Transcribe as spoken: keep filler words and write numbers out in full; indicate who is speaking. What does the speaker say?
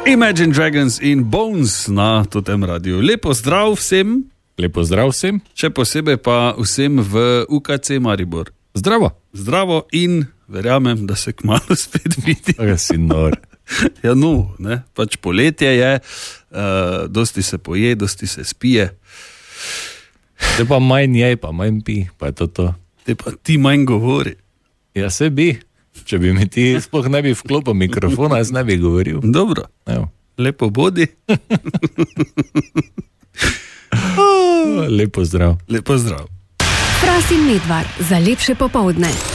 Speaker 1: Imagine Dragons in Bones na tem radiju. Lepo zdrav vsem.
Speaker 2: Lepo zdrav vsem.
Speaker 1: Še posebej pa vsem v U K C Maribor.
Speaker 2: Zdravo.
Speaker 1: Zdravo in verjamem, da se kmalu spet vidi.
Speaker 2: Ja, si nor.
Speaker 1: Ja, no, ne, pač poletje je, uh, dosti se poje, dosti se spije.
Speaker 2: Te pa manj jej, pa manj pi, pa je to to.
Speaker 1: Te pa ti manj govori.
Speaker 2: Ja, se bi. Če bi mi ti sploh ne bi vklopil mikrofona, jaz ne bi govoril.
Speaker 1: Dobro,
Speaker 2: Evo.
Speaker 1: lepo bodi.
Speaker 2: Lepo zdrav.
Speaker 1: Lepo zdrav.
Speaker 3: Fras in Medvard za lepše popoldne.